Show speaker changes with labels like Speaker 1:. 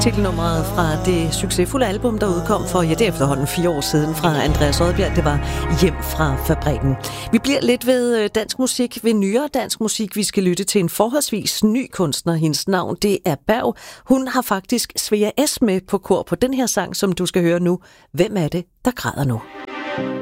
Speaker 1: Titelnummeret fra det succesfulde album, der udkom for, det er efterhånden 4 år siden, fra Andreas Odbjerg, det var Hjem fra fabrikken. Vi bliver lidt ved dansk musik, ved nyere dansk musik. Vi skal lytte til en forholdsvis ny kunstner. Hendes navn, det er Berg. Hun har faktisk Svea S. med på kor på den her sang, som du skal høre nu. Hvem er det, der græder nu?